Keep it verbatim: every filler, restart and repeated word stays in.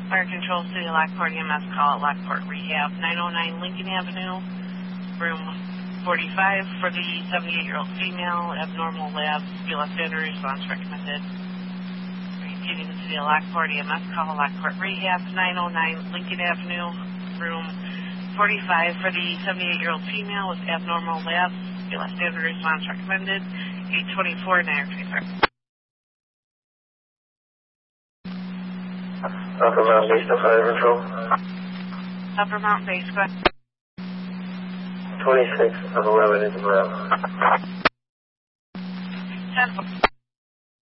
Fire Control City Lockport E M S call at Lockport Rehab, nine oh nine Lincoln Avenue, room forty-five for the seventy-eight-year-old female, abnormal labs, feel a standard response recommended. Repeating the City of Lockport E M S call at Lockport Rehab, nine oh nine Lincoln Avenue, room forty-five for the seventy-eight-year-old female with abnormal labs, feel a standard response recommended, eight twenty-four Niagara Tracer. Upper Mountain Base, no fire control. Upper Mountain Base, go ahead. twenty-six of eleven is around. ten